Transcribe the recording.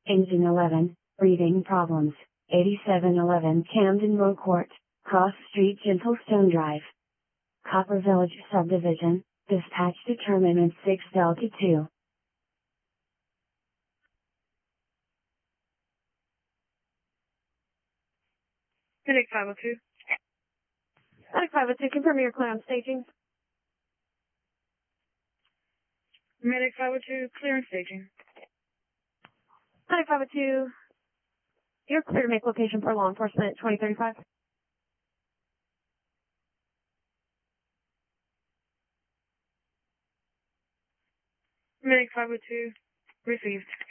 Engine 11, breathing problems, 8711 Camden Road Court, Cross Street Gentlestone Drive. Copper Village Subdivision, dispatch determinant 6 Delta 2. Medic 502. Medic 502, confirm your clear on staging. Medic 502, clear and staging. Medic 502, you're clear to make location for law enforcement 2035. Medic 502, received.